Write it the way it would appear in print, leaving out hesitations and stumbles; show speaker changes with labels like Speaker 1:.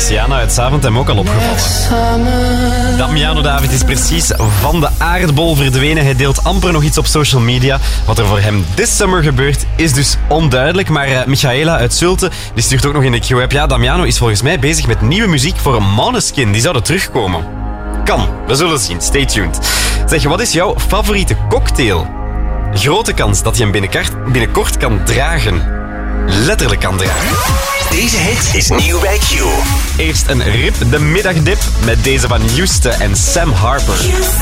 Speaker 1: Siana uit Zaventem ook al opgevallen. Damiano David is precies van de aardbol verdwenen. Hij deelt amper nog iets op social media. Wat er voor hem this summer gebeurt, is dus onduidelijk. Maar Michaela uit Zulte die stuurt ook nog in de Q-app. Ja, Damiano is volgens mij bezig met nieuwe muziek voor een Måneskin. Die zouden terugkomen. Kan, we zullen zien. Stay tuned. Zeg, wat is jouw favoriete cocktail? Grote kans dat je hem binnenkort kan dragen. Letterlijk kan dragen.
Speaker 2: Deze hit is nieuw bij Q.
Speaker 1: Eerst een rip de middagdip met deze van Juste en Sam Harper.